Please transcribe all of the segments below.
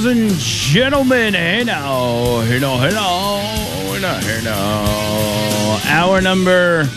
and gentlemen, hello. Hour number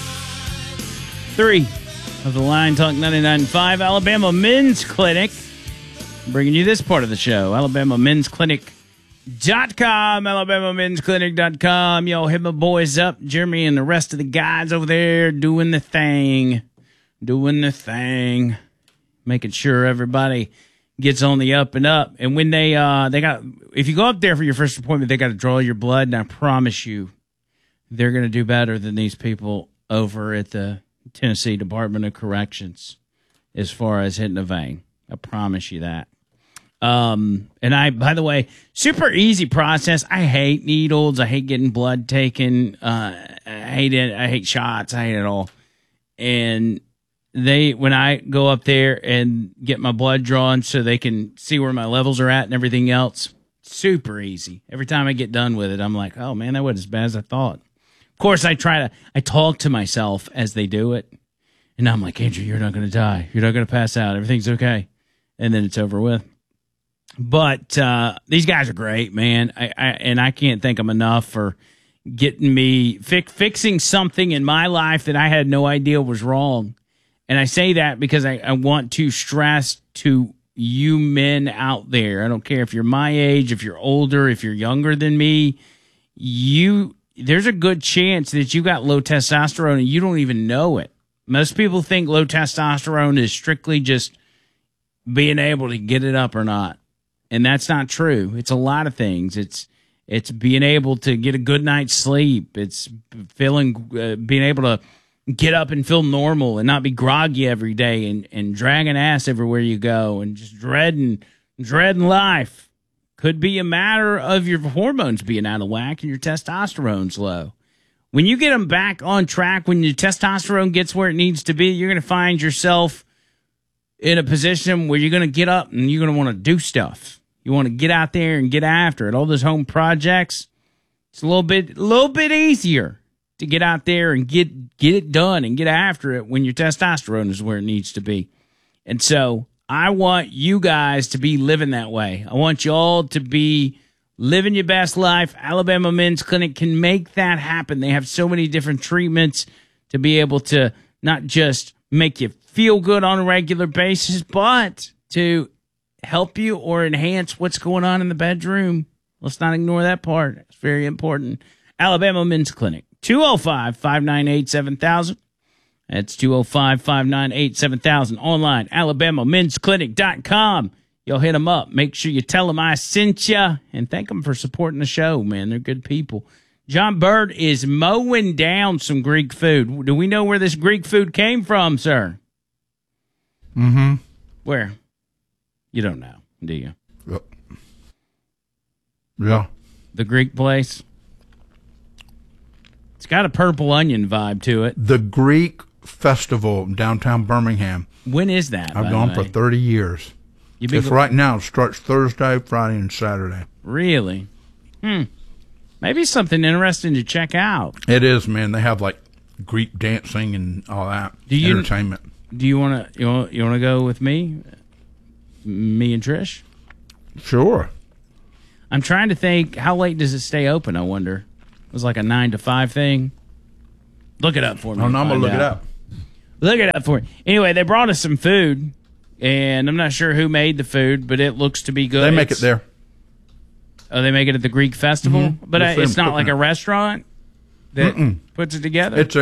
3 of the Line Talk 99.5 Alabama Men's Clinic. Bringing you this part of the show, AlabamaMen'sClinic.com, AlabamaMen'sClinic.com. Yo, hit my boys up, Jeremy and the rest of the guys over there doing the thing, making sure everybody gets on the up and up. And when they got, if you go up there for your first appointment, they got to draw your blood, and I promise you, they're going to do better than these people over at the Tennessee Department of Corrections as far as hitting a vein. I promise you that. And by the way, super easy process. I hate needles. I hate getting blood taken. I hate it. I hate shots. I hate it all. And when I go up there and get my blood drawn so they can see where my levels are at and everything else, super easy. Every time I get done with it, I'm like, oh man, that wasn't as bad as I thought. Of course, I talk to myself as they do it. And I'm like, Andrew, you're not going to die. You're not going to pass out. Everything's okay. And then it's over with. But these guys are great, man. I can't thank them enough for getting me fixing something in my life that I had no idea was wrong. And I say that because I want to stress to you men out there. I don't care if you're my age, if you're older, if you're younger than me. There's a good chance that you got low testosterone and you don't even know it. Most people think low testosterone is strictly just being able to get it up or not. And that's not true. It's a lot of things. It's being able to get a good night's sleep. It's being able to get up and feel normal and not be groggy every day and dragging ass everywhere you go and just dreading life. Could be a matter of your hormones being out of whack and your testosterone's low. When you get them back on track, when your testosterone gets where it needs to be, you're going to find yourself in a position where you're going to get up and you're going to want to do stuff. You want to get out there and get after it. All those home projects, it's a little bit easier to get out there and get it done and get after it when your testosterone is where it needs to be. And so I want you guys to be living that way. I want you all to be living your best life. Alabama Men's Clinic can make that happen. They have so many different treatments to be able to not just make you feel good on a regular basis, but to help you or enhance what's going on in the bedroom. Let's not ignore that part. It's very important. Alabama Men's Clinic, 205-598-7000. That's 205-598-7000. Online, AlabamaMen'sClinic.com. You'll hit them up. Make sure you tell them I sent you and thank them for supporting the show, man. They're good people. John Bird is mowing down some Greek food. Do we know where this Greek food came from, sir? Mm-hmm. Where? You don't know, do you? Yeah. The Greek place? It's got a Purple Onion vibe to it. The Greek Festival in downtown Birmingham. When is that? I've gone for 30 years. It's right now. It starts Thursday, Friday, and Saturday. Really? Maybe something interesting to check out. It is, man. They have like Greek dancing and all that. Entertainment. Do you want to go with me? Me and Trish? Sure. I'm trying to think, how late does it stay open, I wonder? It was like a 9 to 5 thing. Look it up for me. Oh, no, I'm going to look it up. Look it up for me. Anyway, they brought us some food, and I'm not sure who made the food, but it looks to be good. They make it there. Oh, they make it at the Greek Festival? Mm-hmm. But it's not like a restaurant that puts it together? It's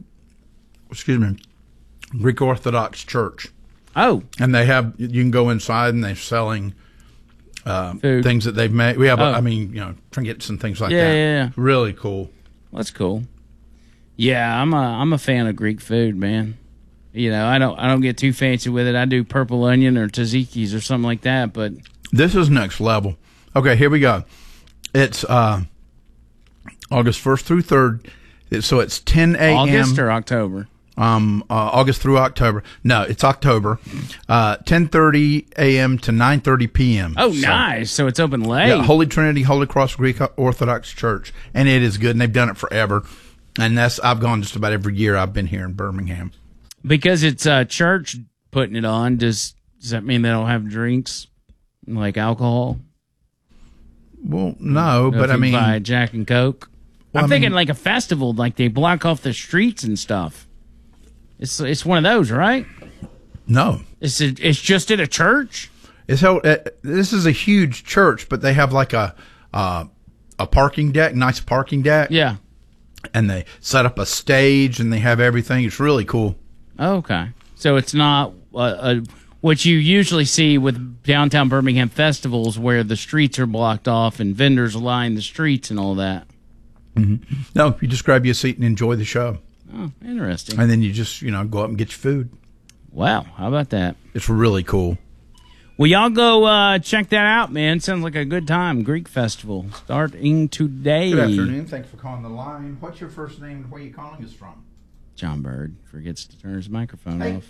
Greek Orthodox Church. Oh. And they have, you can go inside and they're selling things that they've made. We have, trinkets and things like that. Yeah. Really cool. That's cool. Yeah, I'm a fan of Greek food, man. You know, I don't get too fancy with it. I do Purple Onion or tzatziki's or something like that, but this is next level. Okay, here we go. It's August 1st through 3rd. So it's 10 a.m. August or October? August through October. No, it's October. 10:30 a.m. to 9:30 p.m. Oh, nice. So it's open late. Yeah, Holy Trinity, Holy Cross Greek Orthodox Church. And it is good, and they've done it forever. And I've gone just about every year I've been here in Birmingham. Because it's a church putting it on, does that mean they don't have drinks, like alcohol? Well, no, but I mean, buy Jack and Coke. Well, I'm thinking like a festival, like they block off the streets and stuff. It's one of those, right? no. It's just at a church. It's held. This is a huge church, but they have like a parking deck, nice parking deck. Yeah. And they set up a stage, and they have everything. It's really cool. Okay, so it's not what you usually see with downtown Birmingham festivals, where the streets are blocked off and vendors line the streets and all that. Mm-hmm. No, you just grab you a seat and enjoy the show. Oh, interesting. And then you just go up and get your food. Wow, how about that? It's really cool. Well, y'all go check that out, man. Sounds like a good time. Greek Festival starting today. Good afternoon. Thanks for calling the line. What's your first name and where are you calling us from? John Bird forgets to turn his microphone off.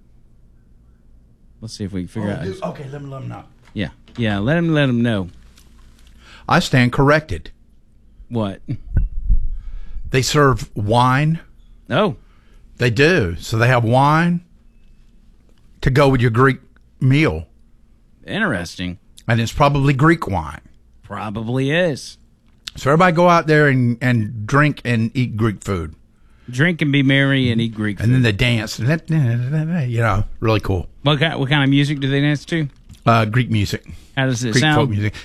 Let's see if we can figure out. Okay, let him know. Yeah. Let him know. I stand corrected. What? They serve wine. Oh, They do. So they have wine to go with your Greek meal. interesting. And it's probably Greek wine. Probably is. So everybody go out there and drink and eat Greek food. Drink and be merry and eat Greek food. And then they dance. Really cool. What kind of music do they dance to? Greek music. How does it Greek sound? folk music.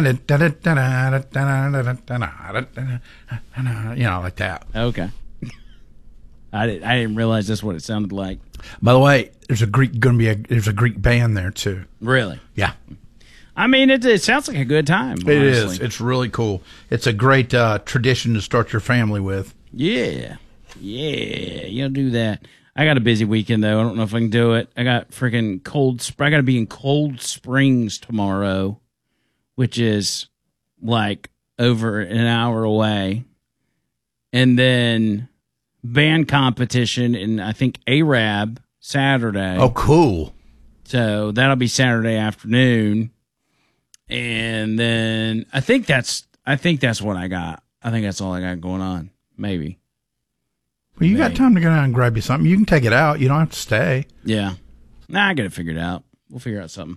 Like that. Okay. I didn't realize that's what it sounded like. By the way, there's a Greek band there too. Really? Yeah. I mean, it sounds like a good time. It is. It's really cool. It's a great tradition to start your family with. Yeah. You'll do that. I got a busy weekend though. I don't know if I can do it. I got freaking I got to be in Cold Springs tomorrow, which is like over an hour away, and then band competition in I think Arab Saturday. Oh, cool. So that'll be Saturday afternoon, and then I think that's what I got. I think that's all I got going on. Maybe. Well, you got time to go down and grab you something. You can take it out. You don't have to stay. Yeah. Nah, I got it figured out. We'll figure out something.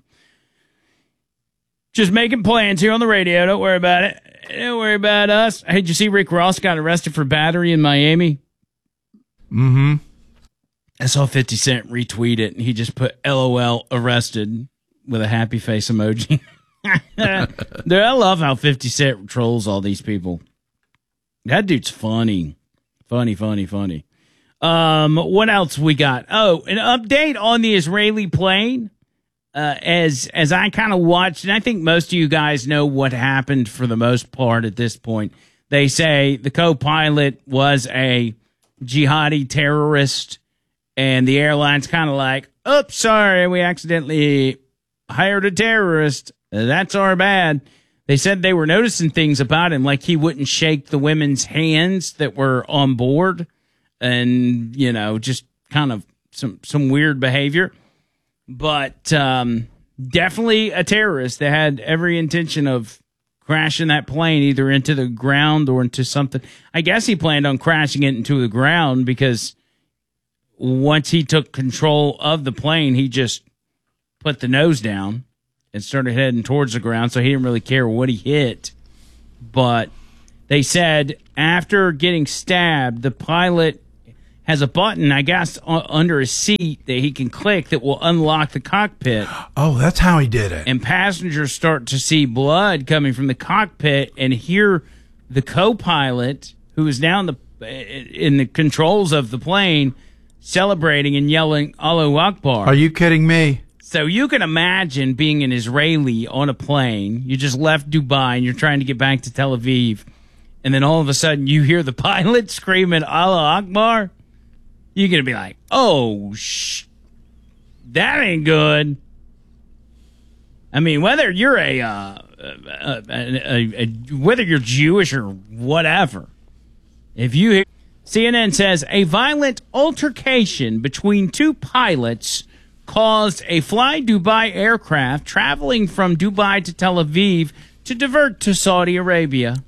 Just making plans here on the radio. Don't worry about it. Don't worry about us. Hey, did you see Rick Ross got arrested for battery in Miami? Mm-hmm. I saw 50 Cent retweet it, and he just put LOL arrested with a happy face emoji. Dude, I love how 50 Cent trolls all these people. That dude's funny. Funny. What else we got? Oh, an update on the Israeli plane. As I kind of watched, and I think most of you guys know what happened for the most part at this point. They say the co-pilot was a jihadi terrorist, and the airline's kind of like, oops, sorry, we accidentally hired a terrorist. That's our bad. They said they were noticing things about him, like he wouldn't shake the women's hands that were on board, and, just kind of some weird behavior. But definitely a terrorist that had every intention of crashing that plane either into the ground or into something. I guess he planned on crashing it into the ground because once he took control of the plane, he just put the nose down and started heading towards the ground, so he didn't really care what he hit. But they said after getting stabbed, the pilot has a button, I guess, under his seat that he can click that will unlock the cockpit. Oh, that's how he did it. And passengers start to see blood coming from the cockpit and hear the co-pilot, who is now in the controls of the plane, celebrating and yelling, Allahu Akbar. Are you kidding me? So you can imagine being an Israeli on a plane. You just left Dubai and you're trying to get back to Tel Aviv. And then all of a sudden you hear the pilot screaming, Allah Akbar. You're going to be like, oh, that ain't good. I mean, whether you're whether you're Jewish or whatever, if you hear, CNN says a violent altercation between two pilots caused a Fly Dubai aircraft traveling from Dubai to Tel Aviv to divert to Saudi Arabia.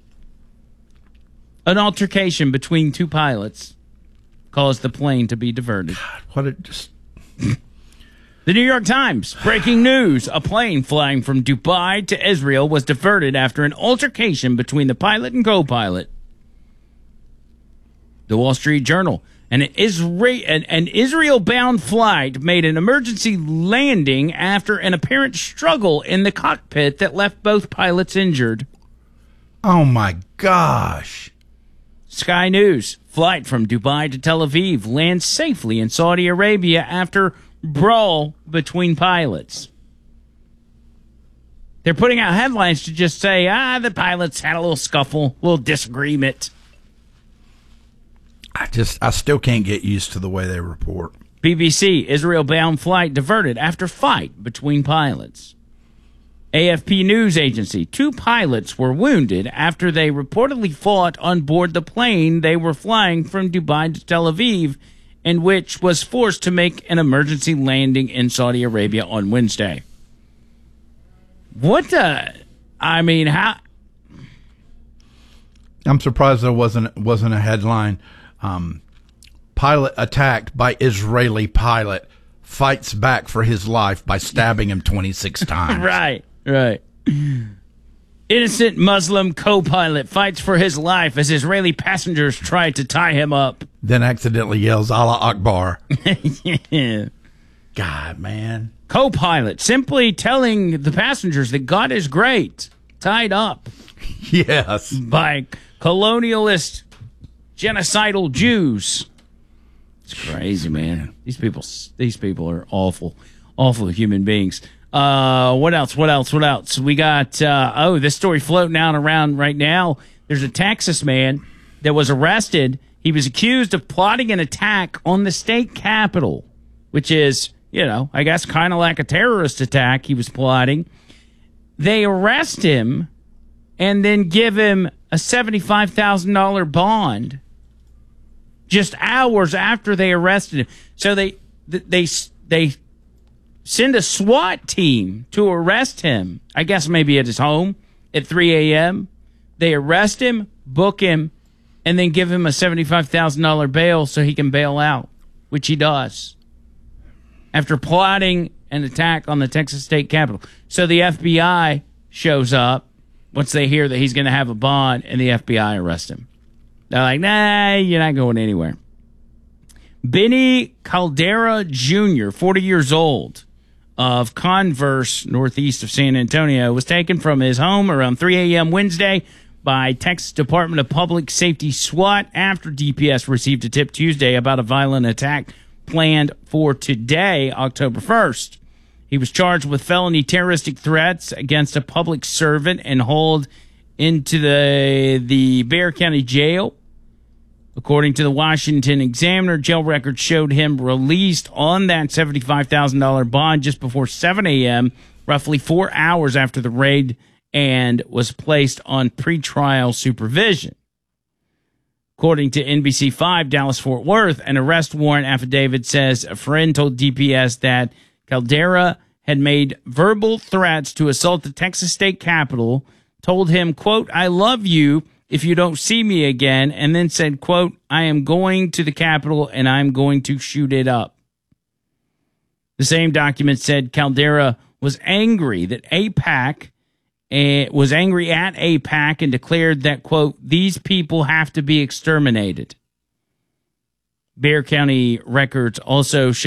An altercation between two pilots caused the plane to be diverted. God, what it just... The New York Times, breaking news. A plane flying from Dubai to Israel was diverted after an altercation between the pilot and co-pilot. The Wall Street Journal, an Israel-bound flight made an emergency landing after an apparent struggle in the cockpit that left both pilots injured. Oh, my gosh. Sky News, flight from Dubai to Tel Aviv lands safely in Saudi Arabia after brawl between pilots. They're putting out headlines to just say, the pilots had a little scuffle, a little disagreement. I still can't get used to the way they report. BBC, Israel-bound flight diverted after fight between pilots. AFP news agency, 2 pilots were wounded after they reportedly fought on board the plane they were flying from Dubai to Tel Aviv, and which was forced to make an emergency landing in Saudi Arabia on Wednesday. How? I'm surprised there wasn't a headline. Pilot attacked by Israeli pilot fights back for his life by stabbing him 26 times. Right. Innocent Muslim co-pilot fights for his life as Israeli passengers try to tie him up. Then accidentally yells Allah Akbar. Yeah. God, man. Co-pilot simply telling the passengers that God is great, tied up. Yes. By colonialist, genocidal Jews. It's crazy, man. These people are awful human beings. What else? We got, this story floating out around right now. There's a Texas man that was arrested. He was accused of plotting an attack on the state capitol, which is, I guess kind of like a terrorist attack he was plotting. They arrest him and then give him a $75,000 bond just hours after they arrested him. So they send a SWAT team to arrest him, I guess maybe at his home at 3 a.m. They arrest him, book him, and then give him a $75,000 bail so he can bail out, which he does, after plotting an attack on the Texas state capitol. So the FBI shows up once they hear that he's going to have a bond, and the FBI arrest him. They're like, nah, you're not going anywhere. Benny Caldera Jr., 40 years old, of Converse, northeast of San Antonio, was taken from his home around 3 a.m. Wednesday by Texas Department of Public Safety SWAT after DPS received a tip Tuesday about a violent attack planned for today, October 1st. He was charged with felony terroristic threats against a public servant and hauled into the Bexar County Jail. According to the Washington Examiner, jail records showed him released on that $75,000 bond just before 7 a.m., roughly 4 hours after the raid, and was placed on pretrial supervision. According to NBC5 Dallas-Fort Worth, an arrest warrant affidavit says a friend told DPS that Caldera had made verbal threats to assault the Texas state capitol, told him, quote, "I love you if you don't see me again," and then said, quote, "I am going to the Capitol and I'm going to shoot it up." The same document said Caldera was angry that AIPAC was angry at AIPAC and declared that, quote, "These people have to be exterminated." Bexar County records also show